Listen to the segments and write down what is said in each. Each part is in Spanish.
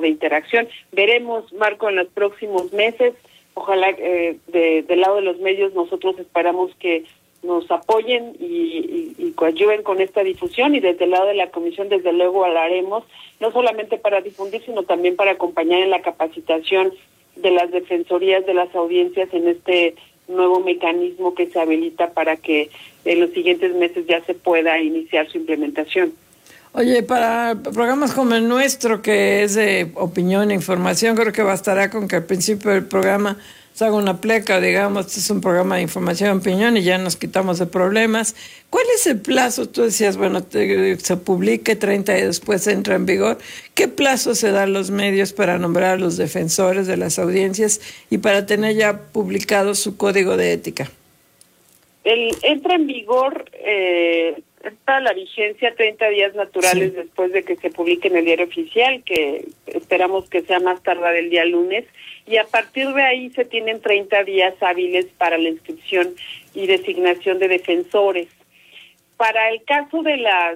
mecanismo de interacción. Veremos, Marco, en los próximos meses. Ojalá del lado de los medios nosotros esperamos que nos apoyen y coadyuven con esta difusión, y desde el lado de la comisión desde luego lo haremos, no solamente para difundir, sino también para acompañar en la capacitación de las defensorías de las audiencias en este nuevo mecanismo que se habilita para que en los siguientes meses ya se pueda iniciar su implementación. Oye, para programas como el nuestro, que es de opinión e información, creo que bastará con que al principio del programa se haga una pleca, digamos, este es un programa de información y opinión y ya nos quitamos de problemas. ¿Cuál es el plazo? Tú decías, bueno, se publique 30 días después entra en vigor. ¿Qué plazo se da a los medios para nombrar a los defensores de las audiencias y para tener ya publicado su código de ética? Entra en vigor, está la vigencia 30 días naturales después de que se publique en el diario oficial, que esperamos que sea más tardar el día lunes, y a partir de ahí se tienen 30 días hábiles para la inscripción y designación de defensores. Para el caso de las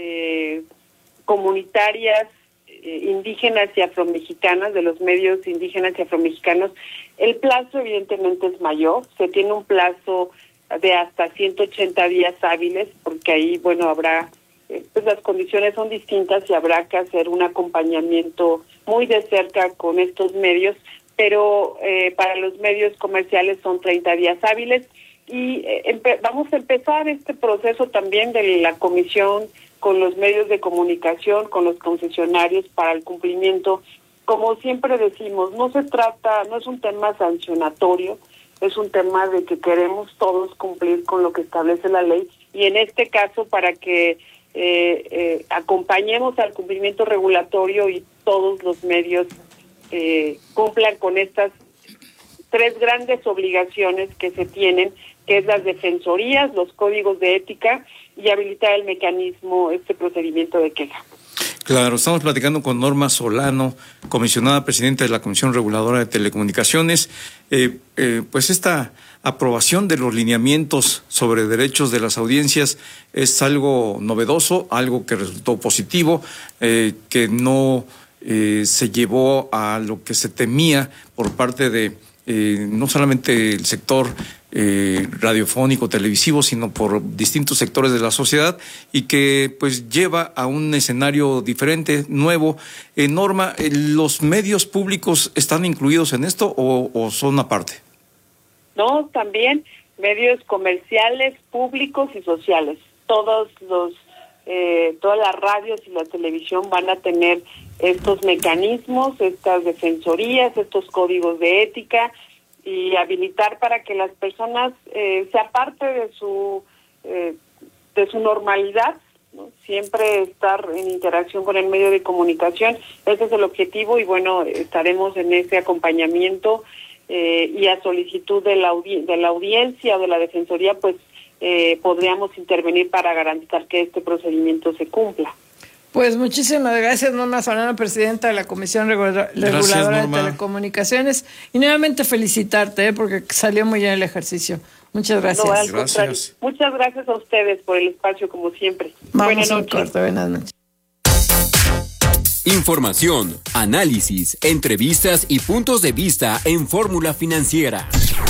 comunitarias indígenas y afromexicanas, de los medios indígenas y afromexicanos, el plazo evidentemente es mayor, se tiene un plazo de hasta 180 días hábiles, porque ahí, bueno, habrá, pues las condiciones son distintas y habrá que hacer un acompañamiento muy de cerca con estos medios, pero para los medios comerciales son 30 días hábiles y vamos a empezar este proceso también de la comisión con los medios de comunicación, con los concesionarios para el cumplimiento. Como siempre decimos, no es un tema sancionatorio, es un tema de que queremos todos cumplir con lo que establece la ley, y en este caso para que acompañemos al cumplimiento regulatorio y todos los medios cumplan con estas tres grandes obligaciones que se tienen, que es las defensorías, los códigos de ética y habilitar el mecanismo, este procedimiento de queja. Claro, estamos platicando con Norma Solano, comisionada presidenta de la Comisión Reguladora de Telecomunicaciones. Pues esta aprobación de los lineamientos sobre derechos de las audiencias es algo novedoso, algo que resultó positivo, que no se llevó a lo que se temía por parte de no solamente el sector radiofónico, televisivo, sino por distintos sectores de la sociedad, y que pues lleva a un escenario diferente, nuevo. Norma, ¿los medios públicos están incluidos en esto o son aparte? No, también medios comerciales, públicos y sociales. Todas las radios y la televisión van a tener estos mecanismos, estas defensorías, estos códigos de ética, y habilitar para que las personas sea parte de su normalidad, ¿no? Siempre estar en interacción con el medio de comunicación. Ese es el objetivo, y bueno, estaremos en ese acompañamiento y a solicitud de la audiencia o de la defensoría, pues podríamos intervenir para garantizar que este procedimiento se cumpla. Pues muchísimas gracias, Norma Solano, presidenta de la Comisión Reguladora de Telecomunicaciones. Y nuevamente felicitarte, porque salió muy bien el ejercicio. Muchas gracias. No, gracias. Muchas gracias a ustedes por el espacio, como siempre. Buenas noches. Buenas noches. Información, análisis, entrevistas y puntos de vista en Fórmula Financiera.